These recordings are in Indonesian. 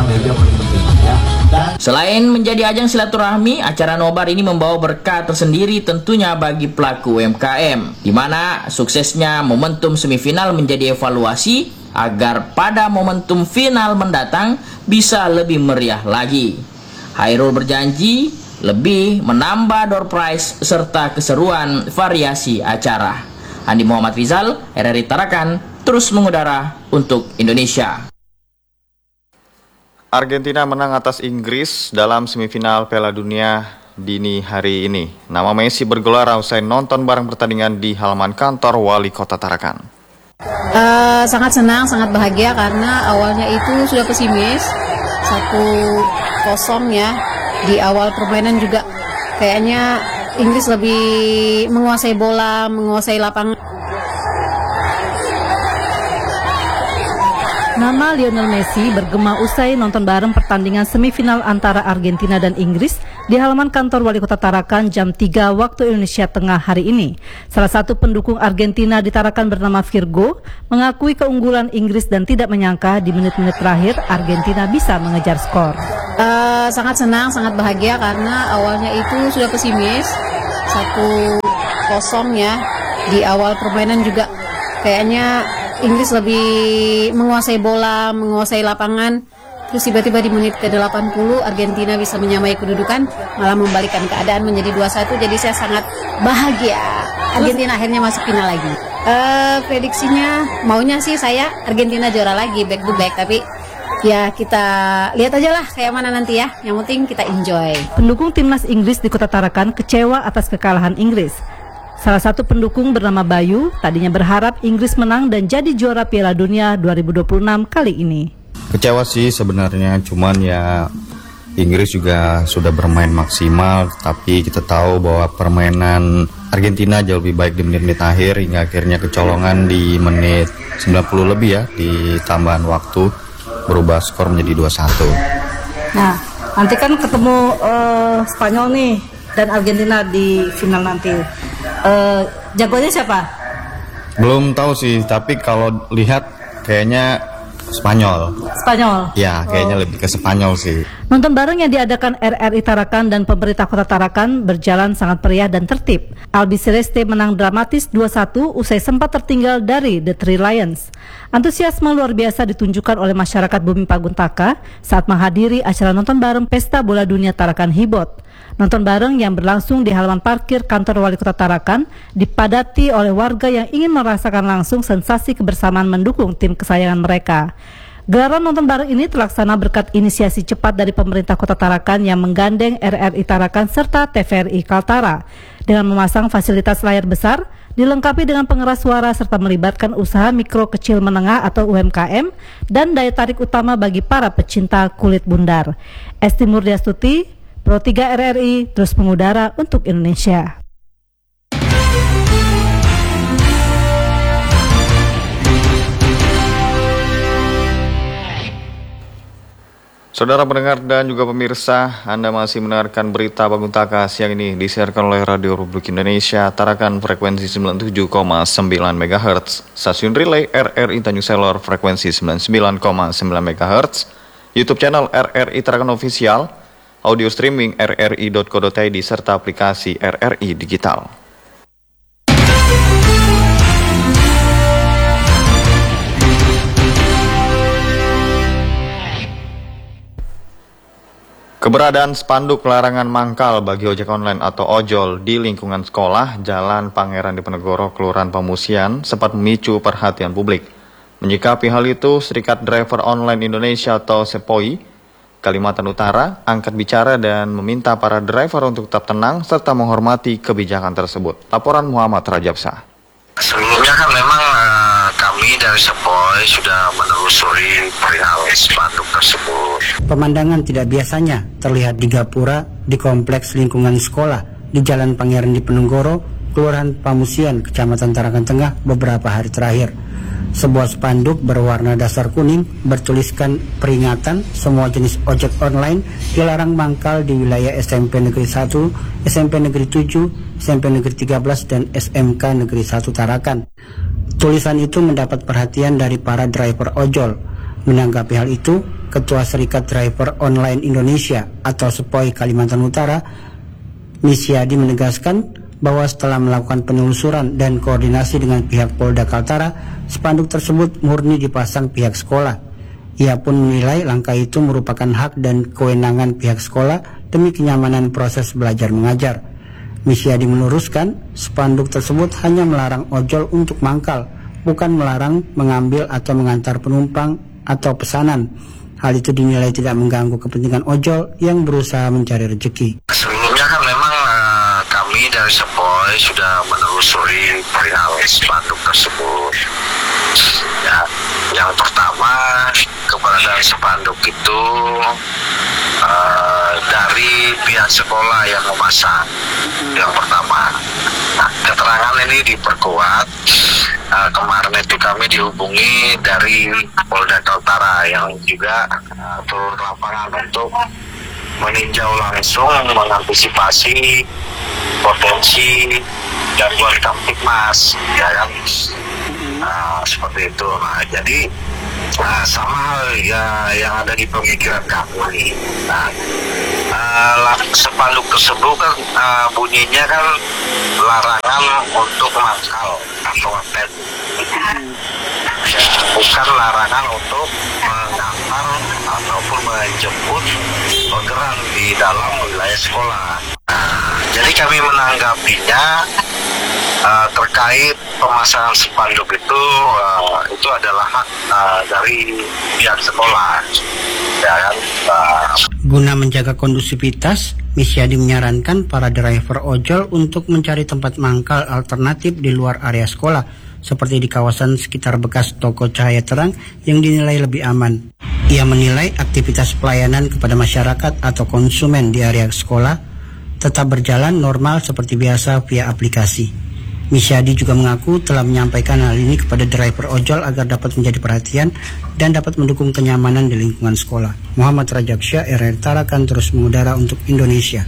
meja paling penting ya. Selain menjadi ajang silaturahmi, acara nobar ini membawa berkah tersendiri tentunya bagi pelaku UMKM, di mana suksesnya momentum semifinal menjadi evaluasi agar pada momentum final mendatang bisa lebih meriah lagi. Hairul berjanji lebih menambah door prize serta keseruan variasi acara. Andi Muhammad Rizal, RRI Tarakan, terus mengudara untuk Indonesia. Argentina menang atas Inggris dalam semifinal Piala Dunia dini hari ini. Nama Messi bergelora usai nonton bareng pertandingan di halaman kantor Wali Kota Tarakan. Sangat senang, sangat bahagia karena awalnya itu sudah pesimis 1-0 ya. Di awal permainan juga kayaknya Inggris lebih menguasai bola, menguasai lapangan. Nama Lionel Messi bergema usai nonton bareng pertandingan semifinal antara Argentina dan Inggris di halaman kantor Wali Kota Tarakan jam 3 waktu Indonesia Tengah hari ini. Salah satu pendukung Argentina di Tarakan bernama Virgo mengakui keunggulan Inggris dan tidak menyangka di menit-menit terakhir Argentina bisa mengejar skor. Sangat senang, sangat bahagia karena awalnya itu sudah pesimis 1-0 ya. Di awal permainan juga kayaknya Inggris lebih menguasai bola, menguasai lapangan. Terus tiba-tiba di menit ke-80 Argentina bisa menyamai kedudukan, malah membalikkan keadaan menjadi 2-1. Jadi saya sangat bahagia. Argentina akhirnya masuk final lagi. Prediksinya maunya sih saya Argentina juara lagi back to back, tapi ya kita lihat aja lah kayak mana nanti ya. Yang penting kita enjoy. Pendukung timnas Inggris di Kota Tarakan kecewa atas kekalahan Inggris. Salah satu pendukung bernama Bayu tadinya berharap Inggris menang dan jadi juara Piala Dunia 2026 kali ini. Kecewa sih sebenarnya, cuman ya Inggris juga sudah bermain maksimal, tapi kita tahu bahwa permainan Argentina jauh lebih baik di menit-menit akhir hingga akhirnya kecolongan di menit 90 lebih ya, di tambahan waktu berubah skor menjadi 2-1. Nah, nanti kan ketemu Spanyol nih dan Argentina di final nanti. Jagoannya siapa? Belum tahu sih, tapi kalau lihat kayaknya Spanyol. Ya, kayaknya lebih ke Spanyol sih. Nonton bareng yang diadakan RRI Tarakan dan pemerintah Kota Tarakan berjalan sangat meriah dan tertib. Albi Celeste menang dramatis 2-1 usai sempat tertinggal dari The Three Lions. Antusiasme luar biasa ditunjukkan oleh masyarakat Bumi Paguntaka saat menghadiri acara nonton bareng Pesta Bola Dunia Tarakan Hibot. Nonton bareng yang berlangsung di halaman parkir kantor Wali Kota Tarakan dipadati oleh warga yang ingin merasakan langsung sensasi kebersamaan mendukung tim kesayangan mereka. Gelaran nonton bareng ini terlaksana berkat inisiasi cepat dari pemerintah Kota Tarakan yang menggandeng RRI Tarakan serta TVRI Kaltara dengan memasang fasilitas layar besar, dilengkapi dengan pengeras suara serta melibatkan usaha mikro kecil menengah atau UMKM dan daya tarik utama bagi para pecinta kulit bundar. Esti Murdiastuti, Pro 3 RRI terus mengudara untuk Indonesia. Saudara pendengar dan juga pemirsa, Anda masih mendengarkan berita Paguntaka siang ini disiarkan oleh Radio Republik Indonesia Tarakan frekuensi 97,9 MHz, stasiun relay RRI Tanjung Selor frekuensi 99,9 MHz, YouTube channel RRI Tarakan Official, audio streaming rri.co.id serta aplikasi RRI Digital. Keberadaan spanduk larangan mangkal bagi ojek online atau ojol di lingkungan sekolah Jalan Pangeran Diponegoro, Kelurahan Pamusian sempat memicu perhatian publik. Menyikapi hal itu, Serikat Driver Online Indonesia atau SEPOI Kalimantan Utara angkat bicara dan meminta para driver untuk tetap tenang serta menghormati kebijakan tersebut. Laporan Muhammad Rajabsah. Sebelumnya kan memang kami dari SEPOI sudah menelusuri perihal spanduk tersebut. Pemandangan tidak biasanya terlihat di gapura di kompleks lingkungan sekolah di Jalan Pangeran Diponegoro, Kelurahan Pamusian, Kecamatan Tarakan Tengah beberapa hari terakhir. Sebuah spanduk berwarna dasar kuning bertuliskan peringatan semua jenis ojek online dilarang mangkal di wilayah SMP Negeri 1, SMP Negeri 7, SMP Negeri 13, dan SMK Negeri 1 Tarakan. Tulisan itu mendapat perhatian dari para driver ojol. Menanggapi hal itu, Ketua Serikat Driver Online Indonesia atau SEPOI Kalimantan Utara, Misyadi menegaskan bahwa setelah melakukan penelusuran dan koordinasi dengan pihak Polda Kaltara, spanduk tersebut murni dipasang pihak sekolah. Ia pun menilai langkah itu merupakan hak dan kewenangan pihak sekolah demi kenyamanan proses belajar mengajar. Misyadi meluruskan, spanduk tersebut hanya melarang ojol untuk mangkal, bukan melarang mengambil atau mengantar penumpang atau pesanan. Hal itu dinilai tidak mengganggu kepentingan ojol yang berusaha mencari rezeki. Sebelumnya kan memang kami dari SEPOI sudah menelusuri perihal spanduk tersebut. Ya, yang pertama, keberadaan spanduk itu dari pihak sekolah yang memasang. Yang pertama, keterangan ini diperkuat. Kemarin itu kami dihubungi dari Polda Kaltara yang juga turun lapangan untuk meninjau langsung mengantisipasi potensi gangguan Kamtibmas, ya kan? Seperti itu. Nah, jadi sama ya yang ada di pemikiran kami. Spanduk tersebut kan bunyinya kan larangan untuk mangkal atau ngetet, bukan larangan untuk mengantar ataupun menjemput orderan di dalam wilayah sekolah. Jadi kami menanggapinya terkait pemasangan spanduk itu adalah hak dari pihak sekolah, ya kan. Guna menjaga kondusivitas, Misyadi menyarankan para driver ojol untuk mencari tempat mangkal alternatif di luar area sekolah, seperti di kawasan sekitar bekas toko cahaya terang yang dinilai lebih aman. Ia menilai aktivitas pelayanan kepada masyarakat atau konsumen di area sekolah tetap berjalan normal seperti biasa via aplikasi. Misyadi juga mengaku telah menyampaikan hal ini kepada driver ojol agar dapat menjadi perhatian dan dapat mendukung kenyamanan di lingkungan sekolah. Muhammad Rajab Syah, RRI Tarakan terus mengudara untuk Indonesia.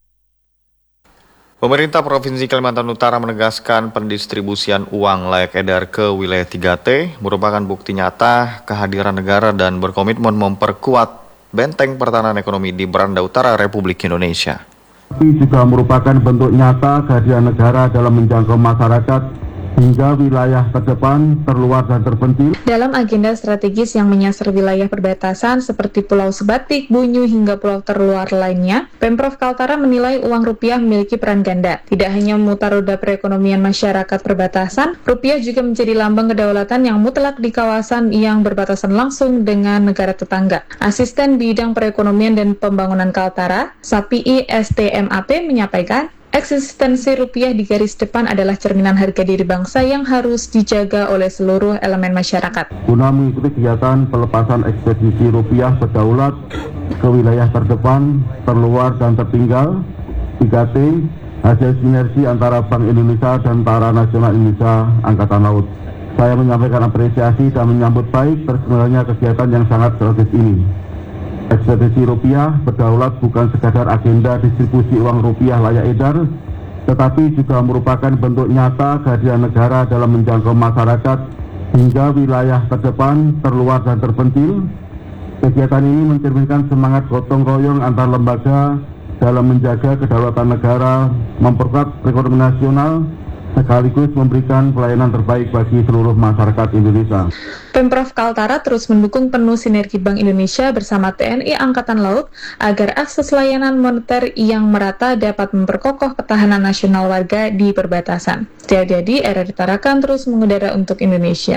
Pemerintah Provinsi Kalimantan Utara menegaskan pendistribusian uang layak edar ke wilayah 3T merupakan bukti nyata kehadiran negara dan berkomitmen memperkuat benteng pertahanan ekonomi di beranda utara Republik Indonesia. Tapi juga merupakan bentuk nyata kehadiran negara dalam menjangkau masyarakat hingga wilayah terdepan, terluar dan terpencil. Dalam agenda strategis yang menyasar wilayah perbatasan seperti Pulau Sebatik, Bunyu hingga pulau terluar lainnya, Pemprov Kaltara menilai uang rupiah memiliki peran ganda. Tidak hanya memutar roda perekonomian masyarakat perbatasan, rupiah juga menjadi lambang kedaulatan yang mutlak di kawasan yang berbatasan langsung dengan negara tetangga. Asisten Bidang Perekonomian dan Pembangunan Kaltara, Sapii STMAP menyampaikan, eksistensi rupiah di garis depan adalah cerminan harga diri bangsa yang harus dijaga oleh seluruh elemen masyarakat. Guna mengikuti kegiatan pelepasan ekspedisi rupiah berdaulat ke wilayah terdepan, terluar dan tertinggal, 3T, hasil sinergi antara Bank Indonesia dan Tentara Nasional Indonesia Angkatan Laut. Saya menyampaikan apresiasi dan menyambut baik terselenggaranya kegiatan yang sangat strategis ini. Ekspedisi rupiah berdaulat bukan sekadar agenda distribusi uang rupiah layak edar, tetapi juga merupakan bentuk nyata kehadiran negara dalam menjangkau masyarakat hingga wilayah terdepan, terluar dan terpencil. Kegiatan ini mencerminkan semangat gotong royong antar lembaga dalam menjaga kedaulatan negara, memperkuat perekonomian nasional, sekaligus memberikan pelayanan terbaik bagi seluruh masyarakat Indonesia. Pemprov Kaltara terus mendukung penuh sinergi Bank Indonesia bersama TNI Angkatan Laut agar akses layanan moneter yang merata dapat memperkokoh ketahanan nasional warga di perbatasan. Jadi, RRI Tarakan terus mengudara untuk Indonesia.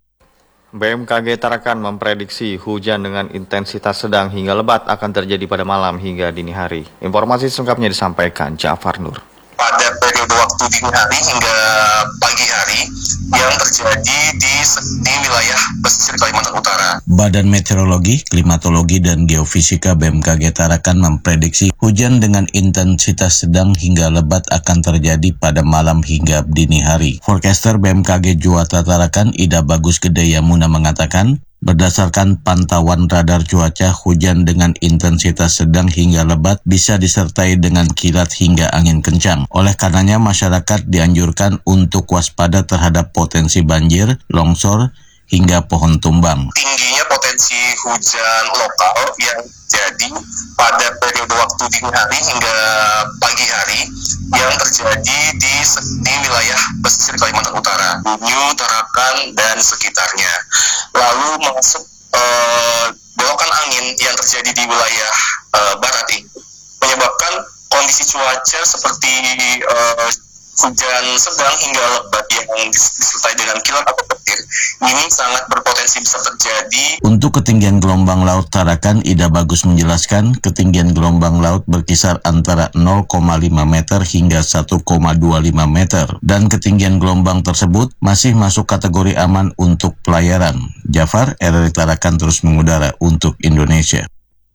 BMKG Tarakan memprediksi hujan dengan intensitas sedang hingga lebat akan terjadi pada malam hingga dini hari. Informasi selengkapnya disampaikan Ja'far Nur. Pada periode waktu dini hari hingga pagi hari yang terjadi di wilayah pesisir Kalimantan Utara. Badan Meteorologi, Klimatologi, dan Geofisika BMKG Tarakan memprediksi hujan dengan intensitas sedang hingga lebat akan terjadi pada malam hingga dini hari. Forecaster BMKG Juwata Tarakan, Ida Bagus Gede Yamuna mengatakan, berdasarkan pantauan radar cuaca, hujan dengan intensitas sedang hingga lebat bisa disertai dengan kilat hingga angin kencang. Oleh karenanya, masyarakat dianjurkan untuk waspada terhadap potensi banjir, longsor, hingga pohon tumbang. Tingginya potensi hujan lokal yang terjadi pada periode waktu dini hari hingga pagi hari yang terjadi di wilayah pesisir Kalimantan Utara, Bunyu, Tarakan, dan sekitarnya. Lalu masuk belokan angin yang terjadi di wilayah barat ini menyebabkan kondisi cuaca seperti hujan sedang hingga lebat yang disertai dengan kilat atau petir ini sangat berpotensi bisa terjadi. Untuk ketinggian gelombang laut Tarakan, Ida Bagus menjelaskan ketinggian gelombang laut berkisar antara 0,5 meter hingga 1,25 meter dan ketinggian gelombang tersebut masih masuk kategori aman untuk pelayaran. Jafar, RRI Tarakan terus mengudara untuk Indonesia.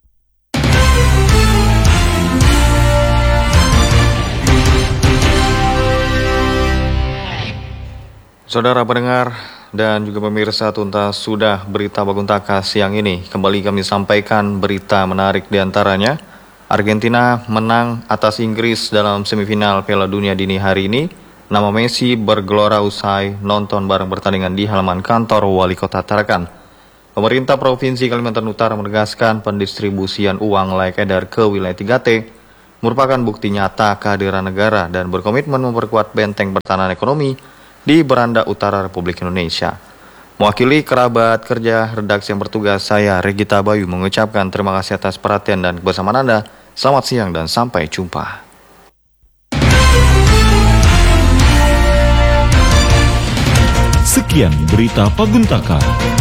Saudara pendengar dan juga pemirsa, tuntas sudah berita Baguntaka siang ini. Kembali kami sampaikan berita menarik diantaranya. Argentina menang atas Inggris dalam semifinal Piala Dunia dini hari ini. Nama Messi bergelora usai nonton bareng pertandingan di halaman kantor Wali Kota Tarakan. Pemerintah Provinsi Kalimantan Utara menegaskan pendistribusian uang layak edar ke wilayah 3T merupakan bukti nyata kehadiran negara dan berkomitmen memperkuat benteng pertahanan ekonomi di beranda utara Republik Indonesia. Mewakili kerabat kerja redaksi yang bertugas, saya Regita Bayu mengucapkan terima kasih atas perhatian dan kebersamaan Anda. Selamat siang dan sampai jumpa. Sekian berita Paguntaka.